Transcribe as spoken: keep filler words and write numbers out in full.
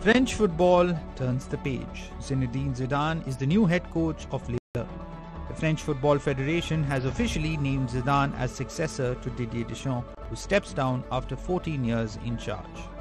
French football turns the page. Zinedine Zidane is the new head coach of Ligue one. The French Football Federation has officially named Zidane as successor to Didier Deschamps, who steps down after fourteen years in charge.